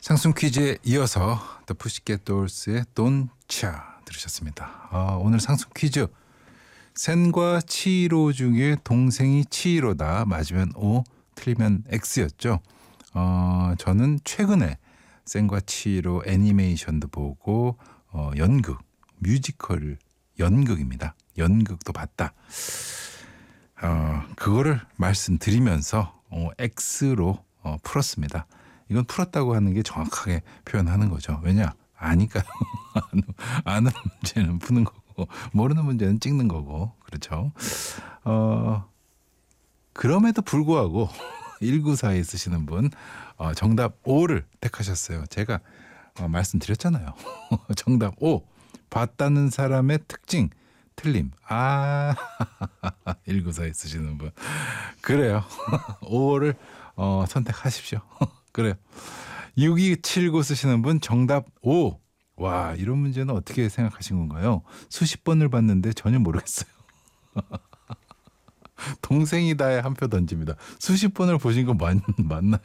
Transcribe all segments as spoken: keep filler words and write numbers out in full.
상순 퀴즈에 이어서 The Pussycat Dolls의 Don't Cha 들으셨습니다. 아, 오늘 상순 퀴즈 센과 치히로 중에 동생이 치히로다. 맞으면 O, 틀리면 X였죠. 어, 저는 최근에 센과 치히로 애니메이션도 보고 어, 연극, 뮤지컬 연극입니다. 연극도 봤다. 어, 그거를 말씀드리면서 어, X로 어, 풀었습니다. 이건 풀었다고 하는 게 정확하게 표현하는 거죠. 왜냐? 아니까요. 아는 문제는 푸는 거고 모르는 문제는 찍는 거고 그렇죠. 어, 그럼에도 불구하고 일구사에 쓰시는 분 어, 정답 O를 택하셨어요. 제가 어, 말씀드렸잖아요. 정답 O. 봤다는 사람의 특징. 틀림. 아, 일구사에 쓰시는 분. 그래요. O를 어, 선택하십시오. 그래요. 육이칠구 쓰시는 분 정답 O. 와, 이런 문제는 어떻게 생각하신 건가요? 수십 번을 봤는데 전혀 모르겠어요. 동생이다에 한 표 던집니다. 수십 번을 보신 거 맞, 맞나요?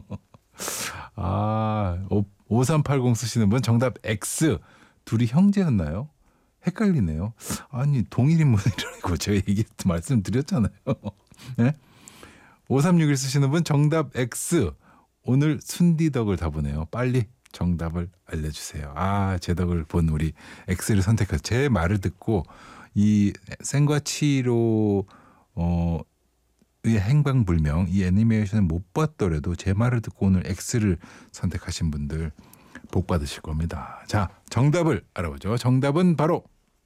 아, 오삼팔공 쓰시는 분 정답 X. 둘이 형제였나요? 헷갈리네요. 아니, 동일 인물이라고 제가 얘기 말씀드렸잖아요. 네? 오삼육일 쓰시는 분 정답 X. 오늘 순디덕을 다 보네요. 빨리 정답을 알려주세요. 아, 제 덕을 본 우리 X를 선택해서 제 말을 듣고 이 센과 치히로 어, 의 행방불명 이 애니메이션을 못 봤더라도 제 말을 듣고 오늘 X를 선택하신 분들 복 받으실 겁니다. 자, 정답을 알아보죠. 정답은 바로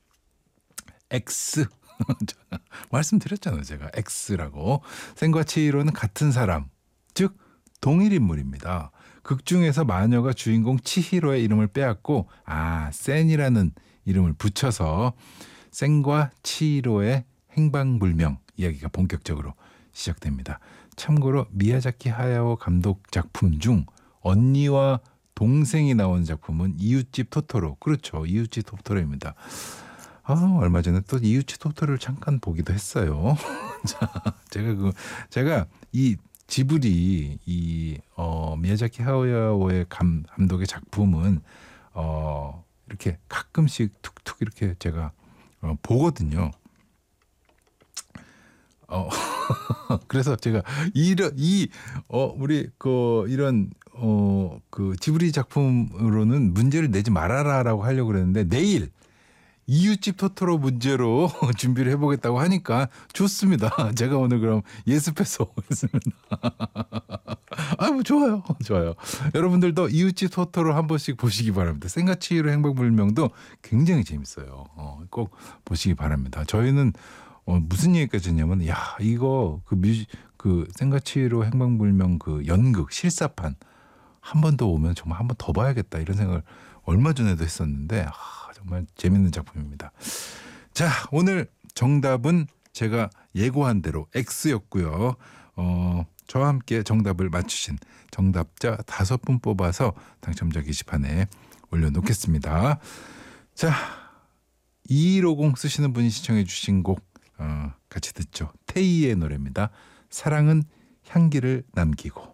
X. 말씀드렸잖아요. 제가 X라고. 센과 치히로는 같은 사람, 즉 동일 인물입니다. 극 중에서 마녀가 주인공 치히로의 이름을 빼앗고 아, 센이라는 이름을 붙여서 센과 치히로의 행방불명 이야기가 본격적으로 시작됩니다. 참고로 미야자키 하야오 감독 작품 중 언니와 동생이 나온 작품은 이웃집 토토로. 그렇죠. 이웃집 토토로입니다. 아, 얼마 전에 또 이웃집 토토로를 잠깐 보기도 했어요. 자, 제가 그 제가 이 지브리 이 어, 미야자키 하야오의 감, 감독의 작품은 어, 이렇게 가끔씩 툭툭 이렇게 제가 어, 보거든요. 어, 그래서 제가 이런 이 어, 우리 그 이런 어, 그 지브리 작품으로는 문제를 내지 말아라라고 하려고 그랬는데 내일 이웃집 토토로 문제로 준비를 해보겠다고 하니까 좋습니다. 제가 오늘 그럼 예습해서 오겠습니다. 아, 뭐 좋아요. 좋아요. 여러분들도 이웃집 토토로 한 번씩 보시기 바랍니다. 센과 치히로 행방불명도 굉장히 재밌어요. 어, 꼭 보시기 바랍니다. 저희는 어, 무슨 얘기까지 했냐면 야, 이거 그 뮤직 그 센과 치히로 행방불명 그 연극 실사판 한 번 더 오면 정말 한 번 더 봐야겠다 이런 생각을 얼마 전에도 했었는데 아, 정말 재밌는 작품입니다. 자, 오늘 정답은 제가 예고한 대로 X였고요. 어, 저와 함께 정답을 맞추신 정답자 다섯 분 뽑아서 당첨자 게시판에 올려놓겠습니다. 자, 이일오공 쓰시는 분이 시청해 주신 곡 어, 같이 듣죠. 태희의 노래입니다. 사랑은 향기를 남기고.